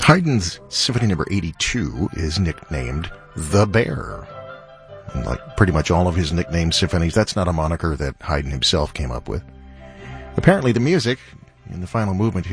Haydn's Symphony Number 82 is nicknamed The Bear. And like pretty much all of his nicknamed symphonies, that's not a moniker that Haydn himself came up with. Apparently the music in the final movement here